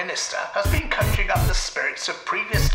Minister has been conjuring up the spirits of previous